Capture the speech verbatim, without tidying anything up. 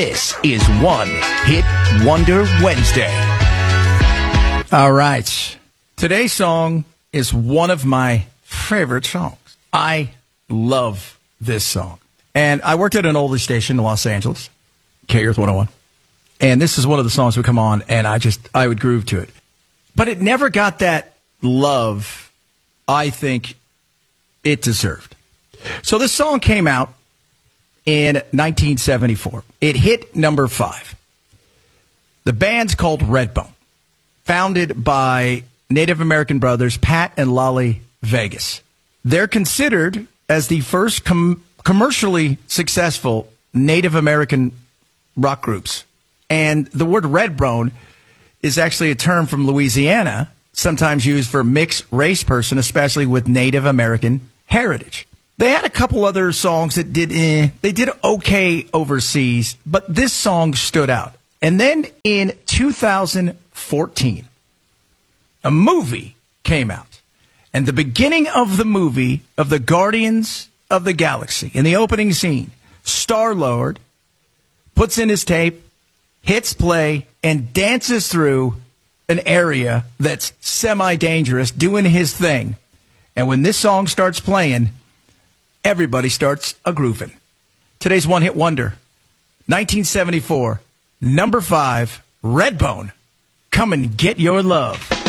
This is One Hit Wonder Wednesday. All right. Today's song is one of my favorite songs. I love this song. And I worked at an older station in Los Angeles, K Earth one oh one. And this is one of the songs that would come on, and I just, I would groove to it. But it never got that love I think it deserved. So this song came out in nineteen seventy-four. It hit number five. The band's called Redbone, founded by Native American brothers Pat and Lolly Vegas. They're considered as the first com- commercially successful Native American rock groups. And the word Redbone is actually a term from Louisiana, sometimes used for a mixed race person, especially with Native American heritage. They had a couple other songs that did eh, they did okay overseas, but this song stood out. And then in two thousand fourteen, a movie came out. And the beginning of the movie of the Guardians of the Galaxy, in the opening scene, Star-Lord puts in his tape, hits play, and dances through an area that's semi-dangerous, doing his thing. And when this song starts playing, everybody starts a grooving. Today's one hit wonder, nineteen seventy-four, number five, Redbone. Come and get your love.